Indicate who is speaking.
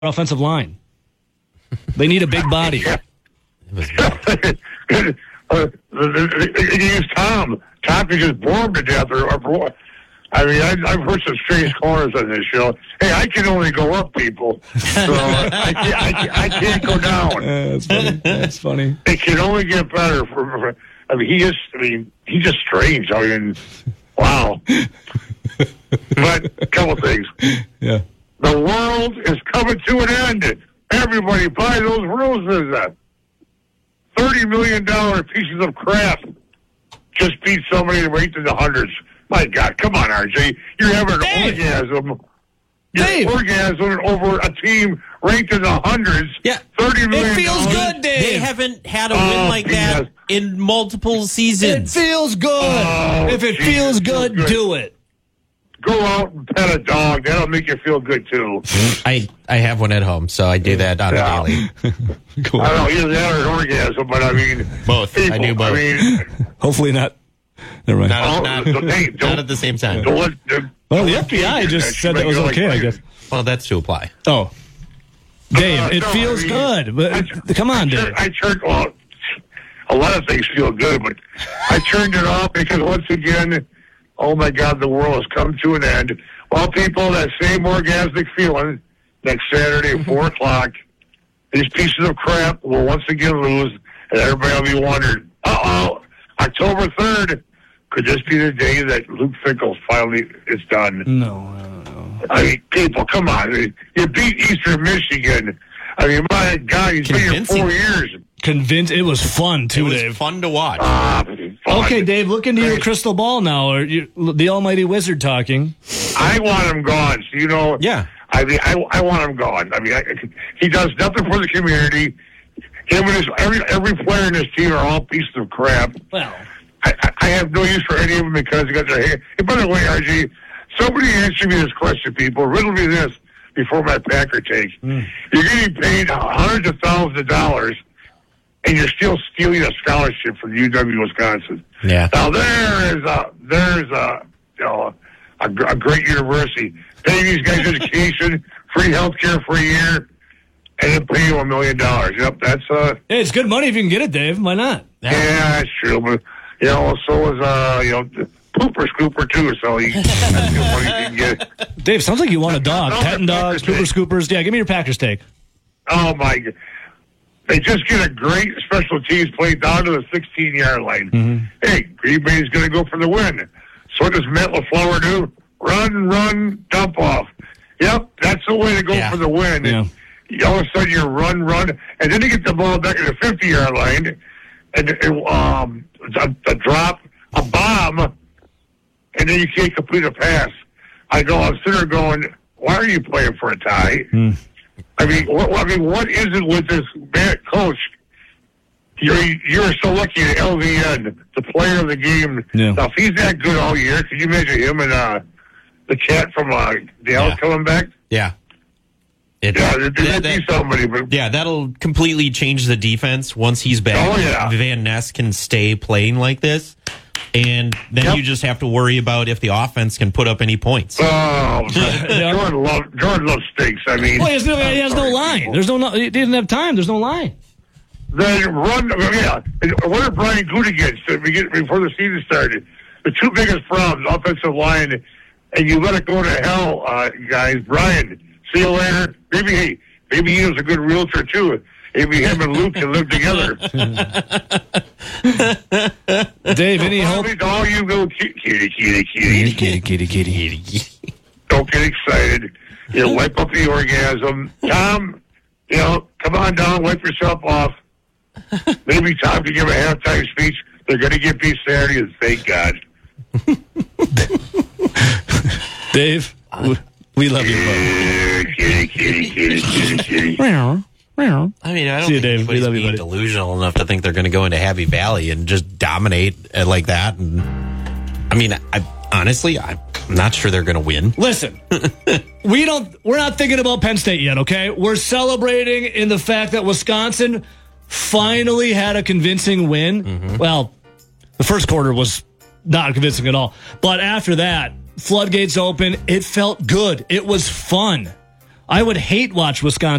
Speaker 1: offensive line. They need a big body.
Speaker 2: They use Tom. Tom can just bore him to death. I mean, I've heard some strange corners on this show. Hey, I can only go up, people. So I can't go down.
Speaker 1: That's funny. That's funny.
Speaker 2: It can only get better. He's just strange. I mean, wow. But a couple things.
Speaker 1: Yeah.
Speaker 2: The world is coming to an end. Everybody buy those roses. $30 million pieces of crap just beat somebody ranked in the hundreds. My God, come on, RJ. You're having an orgasm.
Speaker 1: Dave.
Speaker 2: You're orgasm over a team ranked in the hundreds.
Speaker 3: Yeah.
Speaker 2: $30 million.
Speaker 1: It feels good, Dave.
Speaker 3: They haven't had a win like that in multiple
Speaker 1: It
Speaker 3: seasons.
Speaker 1: feels good. If it feels good, do it.
Speaker 2: Go out and pet a dog. That'll make you feel good, too.
Speaker 3: I have one at home, so I do that on a daily.
Speaker 1: Cool.
Speaker 2: I don't know, either that or an orgasm, but I mean...
Speaker 3: Both. I do both.
Speaker 2: I mean...
Speaker 1: Hopefully not. Never mind.
Speaker 3: Not at the same time.
Speaker 1: Well, the FBI just said that was okay, I guess.
Speaker 3: Well, that's to apply.
Speaker 1: Oh. Dave, it feels good. But come on, Dave.
Speaker 2: Well, a lot of things feel good, but I turned it off because once again, oh my God, the world has come to an end. Well, people, that same orgasmic feeling next Saturday at 4 o'clock, these pieces of crap will once again lose, and everybody will be wondering, October 3rd, could this be the day that Luke Fickell finally is done?
Speaker 1: No.
Speaker 2: I mean, people, come on. You beat Eastern Michigan. I mean, my God, he's been here 4 years.
Speaker 1: It was fun, too,
Speaker 3: It was
Speaker 1: Dave.
Speaker 3: fun to watch.
Speaker 2: Fun.
Speaker 1: Okay, Dave, look into your crystal ball now, or the almighty wizard talking.
Speaker 2: I want him gone. So,
Speaker 3: Yeah.
Speaker 2: I mean, I want him gone. I mean, he does nothing for the community. Him and every player in this team are all pieces of crap.
Speaker 1: Well,
Speaker 2: I have no use for any of them because they got their hair. Hey, by the way, RG, somebody answer me this question, people. Riddle me this before my Packer take. You're getting paid hundreds of thousands of dollars, and you're still stealing a scholarship from UW Wisconsin.
Speaker 3: Yeah.
Speaker 2: Now there's a great university paying these guys education, free health care for a year, and then pay you $1 million. Yep, that's
Speaker 1: hey, it's good money if you can get it, Dave. Why not?
Speaker 2: yeah, that's true. But so is Pooper Scooper too. So that's good money you can get.
Speaker 1: Dave, sounds like you want a dog.
Speaker 2: No,
Speaker 1: Petting dogs, Pooper Scoopers. Yeah, give me your Packers take.
Speaker 2: Oh my God. They just get a great special teams play down to the 16-yard line.
Speaker 1: Mm-hmm.
Speaker 2: Hey, Green Bay's going to go for the win. So what does Matt LaFleur do? Run, dump off. Yep, that's the way to go for the win.
Speaker 1: Yeah.
Speaker 2: All of a sudden you run, and then you get the ball back at the 50-yard line, and a drop, a bomb, and then you can't complete a pass. I'm sitting there going, why are you playing for a tie? I mean, what is it with this bad coach? You're so lucky at LVN, the player of the game.
Speaker 1: Yeah.
Speaker 2: Now, if he's that good all year, could you imagine him and the cat from Dallas coming back?
Speaker 3: Yeah.
Speaker 2: There'd be somebody. But
Speaker 3: Yeah, that'll completely change the defense once he's back.
Speaker 2: Oh, yeah.
Speaker 3: Van Ness can stay playing like this. And then you just have to worry about if the offense can put up any points.
Speaker 2: Jordan loves steaks. I mean,
Speaker 1: Well, he has no line. He didn't have time. There's no line.
Speaker 2: They run. Yeah. What did Brian Gutekunst before the season started? The two biggest problems, offensive line, and you let it go to hell, guys. Brian, see you later. Maybe he was a good realtor too. Maybe him and Luke can live together.
Speaker 1: Dave, any hope?
Speaker 2: Oh, you go kitty.
Speaker 1: Kitty.
Speaker 2: Don't get excited. Wipe up the orgasm. Tom, come on down, wipe yourself off. Maybe Tom can give a halftime speech. They're going to get beat Saturday, and thank God.
Speaker 1: Dave, we love you both.
Speaker 2: Kitty.
Speaker 3: I mean, I don't
Speaker 1: See you,
Speaker 3: think
Speaker 1: Dave. We
Speaker 3: anybody's
Speaker 1: love you,
Speaker 3: being
Speaker 1: buddy.
Speaker 3: delusional enough to think they're going to go into Happy Valley and just dominate like that. And I mean, I'm not sure they're going to win.
Speaker 1: Listen, we're not thinking about Penn State yet, okay? We're celebrating in the fact that Wisconsin finally had a convincing win. Mm-hmm. Well, the first quarter was not convincing at all. But after that, floodgates open. It felt good. It was fun. I would hate watch Wisconsin